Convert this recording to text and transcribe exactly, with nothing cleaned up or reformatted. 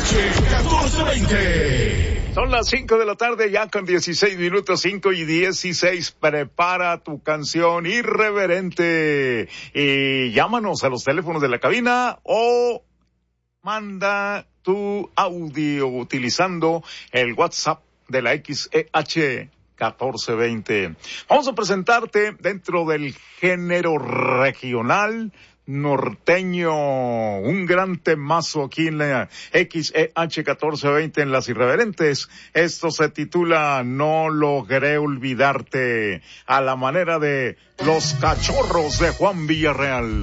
H catorce veinte. Son las cinco de la tarde, ya con dieciséis minutos, cinco y dieciséis. Prepara tu canción irreverente. Y llámanos a los teléfonos de la cabina o manda tu audio utilizando el WhatsApp de la X E H catorce veinte. Vamos a presentarte dentro del género regional norteño, un gran temazo aquí en la X E H catorce veinte en Las Irreverentes. Esto se titula No logré olvidarte, a la manera de Los Cachorros de Juan Villarreal.